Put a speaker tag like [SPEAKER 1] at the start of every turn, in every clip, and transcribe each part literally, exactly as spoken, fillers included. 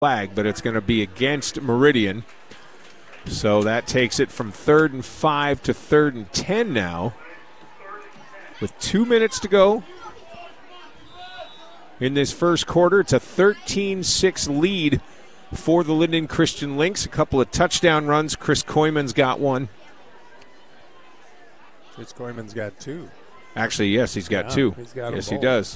[SPEAKER 1] flag, but it's going to be against Meridian. So that takes it from third and five to third and ten now. With two minutes to go in this first quarter, it's a thirteen six lead for the Linden Christian Lynx. A couple of touchdown runs. Chris Koyman's got one.
[SPEAKER 2] Chris Koyman's got two.
[SPEAKER 1] Actually, yes, he's got
[SPEAKER 2] yeah,
[SPEAKER 1] two.
[SPEAKER 2] He's got
[SPEAKER 1] yes, he does.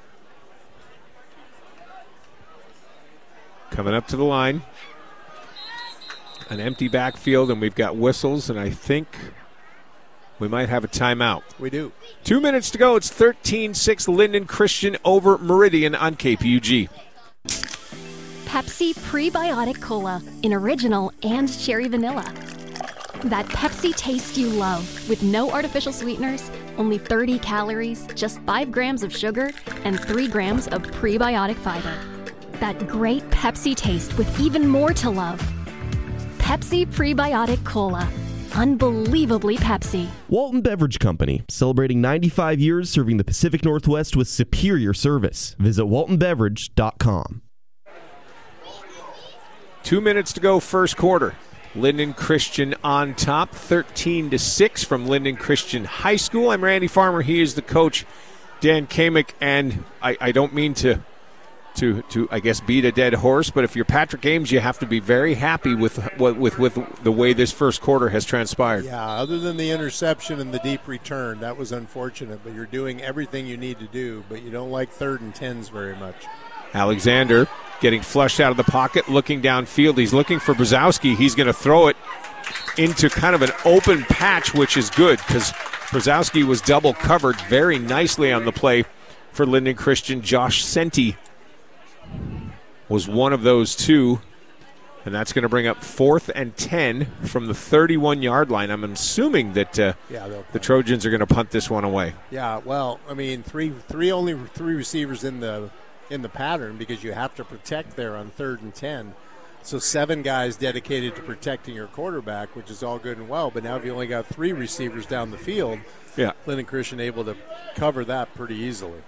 [SPEAKER 1] Coming up to the line. An empty backfield, and we've got whistles, and I think we might have a timeout.
[SPEAKER 2] We do.
[SPEAKER 1] Two minutes to go. It's thirteen six Linden Christian over Meridian on K P U G.
[SPEAKER 3] Pepsi Prebiotic Cola in original and cherry vanilla. That Pepsi taste you love with no artificial sweeteners, only thirty calories, just five grams of sugar, and three grams of prebiotic fiber. That great Pepsi taste with even more to love. Pepsi Prebiotic Cola. Unbelievably Pepsi.
[SPEAKER 4] Walton Beverage Company, celebrating ninety-five years serving the Pacific Northwest with superior service. Visit walton beverage dot com.
[SPEAKER 1] Two minutes to go, first quarter. Linden Christian on top, thirteen to six from Linden Christian High School. I'm Randy Farmer. He is the coach, Dan Kamick, and I, I don't mean to, to, to I guess, beat a dead horse, but if you're Patrick Ames, you have to be very happy with with with, with the way this first quarter has transpired.
[SPEAKER 2] Yeah, other than the interception and the deep return, that was unfortunate, but you're doing everything you need to do, but you don't like third and tens very much.
[SPEAKER 1] Alexander getting flushed out of the pocket, looking downfield. He's looking for Brzezowski. He's going to throw it into kind of an open patch, which is good because Brzezowski was double covered very nicely on the play for Linden Christian. Josh Senti was one of those two, and that's going to bring up fourth and ten from the thirty-one-yard line. I'm assuming that uh,
[SPEAKER 2] yeah,
[SPEAKER 1] the Trojans are going to punt this one away.
[SPEAKER 2] Yeah, well, I mean, three, three only three receivers in the in the pattern because you have to protect there on third and ten. So seven guys dedicated to protecting your quarterback, which is all good and well. But now if you only got three receivers down the field,
[SPEAKER 1] yeah,
[SPEAKER 2] Linden Christian able to cover that pretty easily.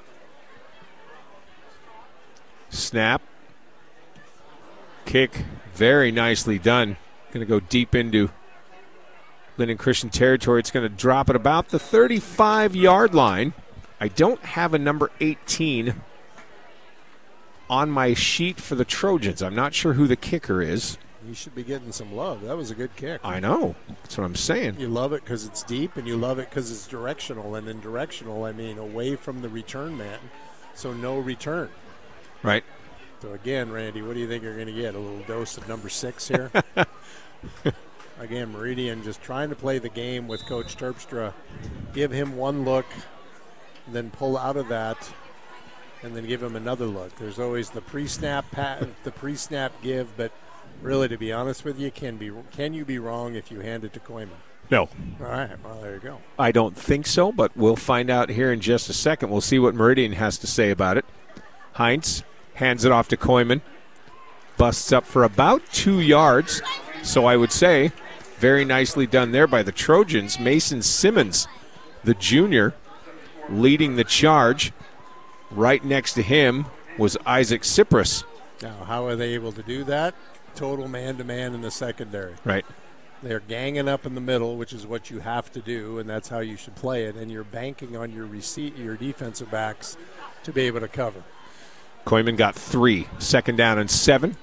[SPEAKER 1] Snap. Kick. Very nicely done. Going to go deep into Linden Christian territory. It's going to drop at about the thirty-five-yard line. I don't have a number eighteen on my sheet for the Trojans. I'm not sure who the kicker is.
[SPEAKER 2] You should be getting some love. That was a good kick.
[SPEAKER 1] I know. That's what I'm saying.
[SPEAKER 2] You love it because it's deep, and you love it because it's directional. And in directional, I mean away from the return man, so no return.
[SPEAKER 1] Right.
[SPEAKER 2] So, again, Randy, what do you think you're going to get? A little dose of number six here? Again, Meridian just trying to play the game with Coach Terpstra. Give him one look, then pull out of that, and then give him another look. There's always the pre-snap pat, the pre-snap give, but really, to be honest with you, can be can you be wrong if you hand it to Koyman?
[SPEAKER 1] No.
[SPEAKER 2] All right, well, there you go.
[SPEAKER 1] I don't think so, but we'll find out here in just a second. We'll see what Meridian has to say about it. Heinz hands it off to Koyman. Busts up for about two yards. So I would say very nicely done there by the Trojans. Mason Simmons, the junior, leading the charge. Right next to him was Isaac Cyprus.
[SPEAKER 2] Now, how are they able to do that? Total man-to-man in the secondary.
[SPEAKER 1] Right.
[SPEAKER 2] They're ganging up in the middle, which is what you have to do, and that's how you should play it. And you're banking on your receipt, your defensive backs to be able to cover.
[SPEAKER 1] Koyman got three. Second down and seven.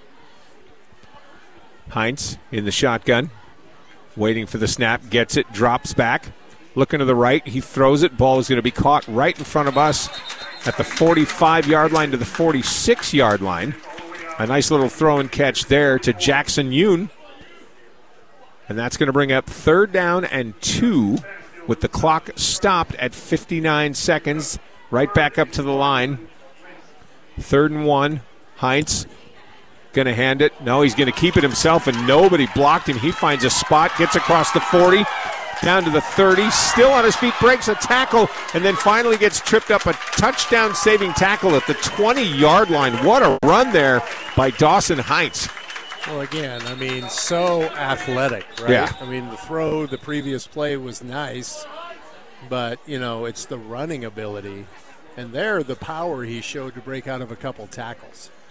[SPEAKER 1] Heinz in the shotgun. Waiting for the snap. Gets it. Drops back. Looking to the right. He throws it. Ball is going to be caught right in front of us at the forty-five-yard line to the forty-six-yard line. A nice little throw and catch there to Jackson Yoon. And that's going to bring up third down and two with the clock stopped at fifty-nine seconds. Right back up to the line. Third and one. Heinz going to hand it. No, he's going to keep it himself, and nobody blocked him. He finds a spot, gets across the forty, down to the thirty, still on his feet, breaks a tackle, and then finally gets tripped up. A touchdown-saving tackle at the twenty-yard line. What a run there by Dawson Heinz.
[SPEAKER 2] Well, again, I mean, so athletic, right?
[SPEAKER 1] Yeah.
[SPEAKER 2] I mean, the throw, the previous play was nice, but, you know, it's the running ability. And there, the power he showed to break out of a couple tackles.
[SPEAKER 1] Yeah.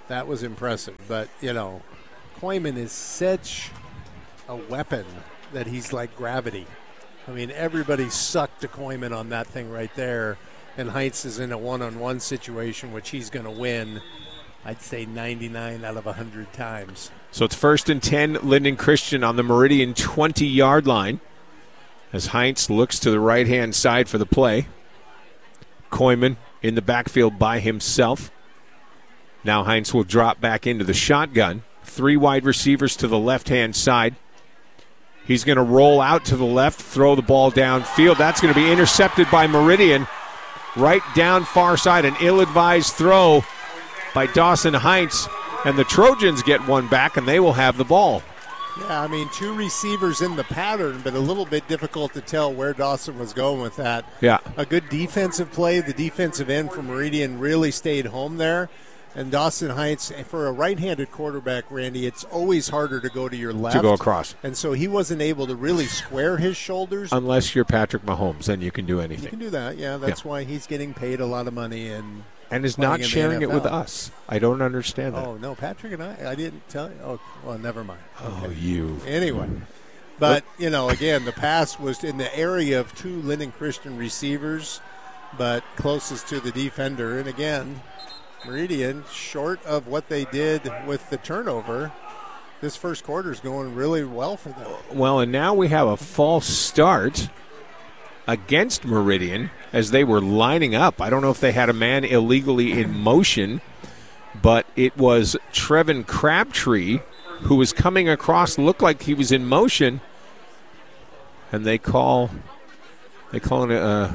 [SPEAKER 2] That was impressive. But, you know, Koyman is such a weapon that he's like gravity. I mean, everybody sucked to Koyman on that thing right there. And Heinz is in a one-on-one situation, which he's going to win, I'd say ninety-nine out of one hundred times.
[SPEAKER 1] So it's first and ten, Linden Christian on the Meridian twenty-yard line as Heinz looks to the right-hand side for the play. Koyman in the backfield by himself. Now Heinz will drop back into the shotgun. Three wide receivers to the left-hand side. He's going to roll out to the left, throw the ball downfield. That's going to be intercepted by Meridian. Right down far side, an ill-advised throw by Dawson Heinz. And the Trojans get one back, and they will have the ball.
[SPEAKER 2] Yeah, I mean, two receivers in the pattern, but a little bit difficult to tell where Dawson was going with that.
[SPEAKER 1] Yeah.
[SPEAKER 2] A good defensive play. The defensive end from Meridian really stayed home there. And Dawson Heinz, for a right-handed quarterback, Randy, it's always harder to go to your left.
[SPEAKER 1] To go across.
[SPEAKER 2] And so he wasn't able to really square his shoulders.
[SPEAKER 1] Unless you're Patrick Mahomes, then you can do anything.
[SPEAKER 2] You can do that, yeah. That's
[SPEAKER 1] yeah.
[SPEAKER 2] why he's getting paid a lot of money and
[SPEAKER 1] And is not sharing it with us. I don't understand that.
[SPEAKER 2] Oh, no, Patrick and I, I didn't tell you. Oh, well, never mind.
[SPEAKER 1] Oh,
[SPEAKER 2] Okay.
[SPEAKER 1] you.
[SPEAKER 2] Anyway. But, you know, again, the pass was in the area of two Linden Christian receivers, but closest to the defender. And, again, Meridian, short of what they did with the turnover, this first quarter is going really well for them.
[SPEAKER 1] Well, and now we have a false start against Meridian as they were lining up. I don't know if they had a man illegally in motion, but it was Trevin Crabtree who was coming across, looked like he was in motion, and they call they call it a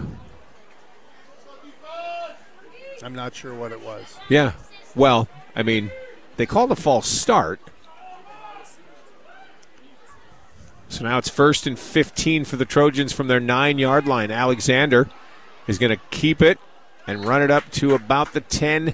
[SPEAKER 2] I'm not sure what it was.
[SPEAKER 1] Yeah. Well, I mean, they called a false start. So now it's first and fifteen for the Trojans from their nine-yard line. Alexander is going to keep it and run it up to about the ten,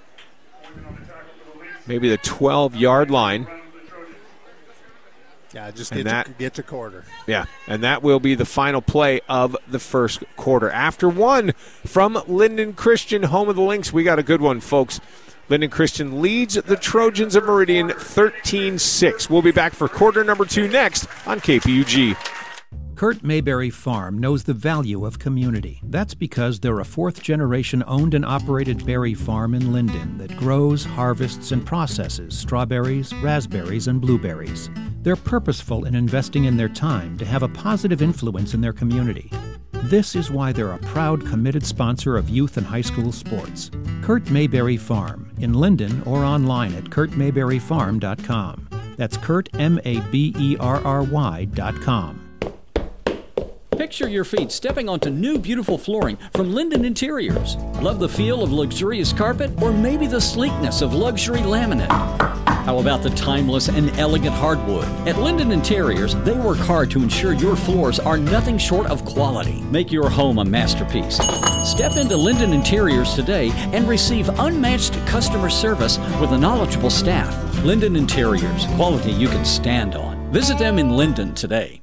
[SPEAKER 1] maybe the twelve-yard line.
[SPEAKER 2] Yeah, just
[SPEAKER 1] And
[SPEAKER 2] get,
[SPEAKER 1] that-
[SPEAKER 2] to, get to quarter.
[SPEAKER 1] Yeah, and that will be the final play of the first quarter. After one from Linden Christian, home of the Lynx, we got a good one, folks. Linden Christian leads the Trojans of Meridian thirteen six. We'll be back for quarter number two next on K P U G.
[SPEAKER 5] Kurt Mayberry Farm knows the value of community. That's because they're a fourth-generation owned and operated berry farm in Linden that grows, harvests, and processes strawberries, raspberries, and blueberries. They're purposeful in investing in their time to have a positive influence in their community. This is why they're a proud, committed sponsor of youth and high school sports. Kurt Mayberry Farm, in Linden or online at kurt mayberry farm dot com. That's Kurt, M A B E R R Y dot com.
[SPEAKER 6] Picture your feet stepping onto new, beautiful flooring from Linden Interiors. Love the feel of luxurious carpet or maybe the sleekness of luxury laminate? How about the timeless and elegant hardwood? At Linden Interiors, they work hard to ensure your floors are nothing short of quality. Make your home a masterpiece. Step into Linden Interiors today and receive unmatched customer service with a knowledgeable staff. Linden Interiors, quality you can stand on. Visit them in Linden today.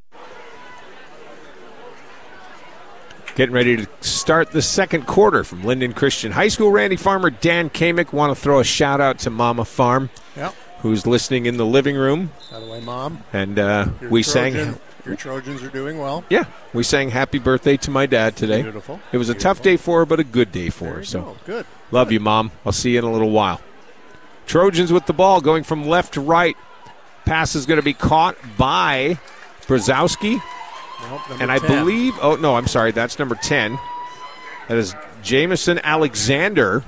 [SPEAKER 1] Getting ready to start the second quarter from Linden Christian High School. Randy Farmer, Dan Kamick. Want to throw a shout out to Mama Farm,
[SPEAKER 2] Yep.
[SPEAKER 1] who's listening in the living room.
[SPEAKER 2] By the way, Mom,
[SPEAKER 1] And uh,
[SPEAKER 2] your
[SPEAKER 1] we
[SPEAKER 2] Trojan,
[SPEAKER 1] sang,
[SPEAKER 2] your Trojans are doing well.
[SPEAKER 1] yeah, we sang happy birthday to my dad today.
[SPEAKER 2] Beautiful.
[SPEAKER 1] It was a
[SPEAKER 2] Beautiful.
[SPEAKER 1] tough day for her, but a good day for
[SPEAKER 2] There
[SPEAKER 1] her.
[SPEAKER 2] you
[SPEAKER 1] So
[SPEAKER 2] go. Good.
[SPEAKER 1] love you, Mom. I'll see you in a little while. Trojans with the ball going from left to right. Pass is going to be caught by Brzezowski.
[SPEAKER 2] Nope, number
[SPEAKER 1] And I
[SPEAKER 2] ten.
[SPEAKER 1] believe, oh, no, I'm sorry, that's number ten. That is Jamison Alexander,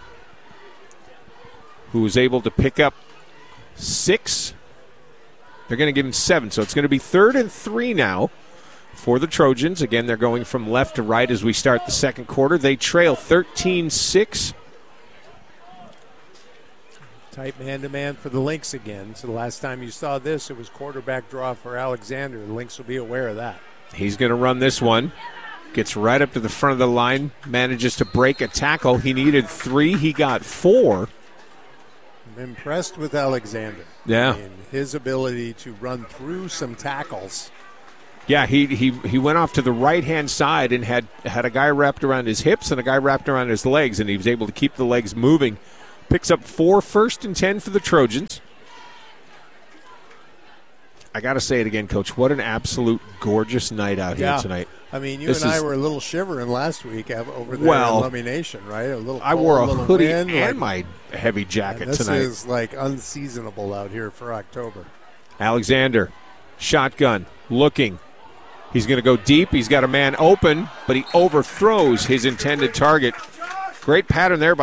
[SPEAKER 1] who was able to pick up six. They're going to give him seven, so it's going to be third and three now for the Trojans. Again, they're going from left to right as we start the second quarter. They trail thirteen six.
[SPEAKER 2] Tight man-to-man for the Lynx again. So the last time you saw this, it was quarterback draw for Alexander. The Lynx will be aware of that.
[SPEAKER 1] He's going to run this one. Gets right up to the front of the line. Manages to break a tackle. He needed three. He got four.
[SPEAKER 2] I'm impressed with Alexander.
[SPEAKER 1] Yeah.
[SPEAKER 2] I mean, his ability to run through some tackles.
[SPEAKER 1] Yeah, he he he went off to the right-hand side and had, had a guy wrapped around his hips and a guy wrapped around his legs, and he was able to keep the legs moving Picks up four first and ten for the Trojans. I got to say it again, Coach. What an absolute gorgeous night out
[SPEAKER 2] yeah.
[SPEAKER 1] here tonight.
[SPEAKER 2] I mean, you
[SPEAKER 1] This
[SPEAKER 2] and I
[SPEAKER 1] is-
[SPEAKER 2] were a little shivering last week over there
[SPEAKER 1] Well,
[SPEAKER 2] in Lummi Nation, right? A little.
[SPEAKER 1] I
[SPEAKER 2] cold,
[SPEAKER 1] wore a
[SPEAKER 2] little
[SPEAKER 1] hoodie
[SPEAKER 2] wind,
[SPEAKER 1] and
[SPEAKER 2] like-
[SPEAKER 1] my heavy jacket
[SPEAKER 2] and this
[SPEAKER 1] tonight.
[SPEAKER 2] is like unseasonable out here for October.
[SPEAKER 1] Alexander, shotgun, looking. He's going to go deep. He's got a man open, but he overthrows his intended target. Great pattern there by